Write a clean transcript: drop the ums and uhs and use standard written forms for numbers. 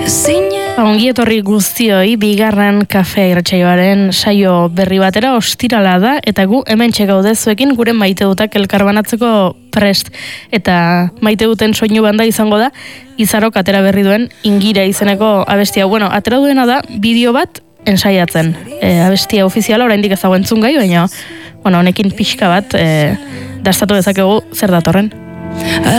Ongi etorri guztioi, bigarren kafea irratsaioaren saio berri batera ostirala da, eta gu hementxe gaude zuekin gure maite dutak elkarbanatzeko prest. Eta maite duten soinu banda izango da, Izarok atera berri duen Ingira izeneko abestia. Bueno, atera duena da bideo bat ensaiatzen. Abestia ofiziala oraindik ez dago entzun gai, baina honekin pixka bat dastatu dezakegu zer datorren.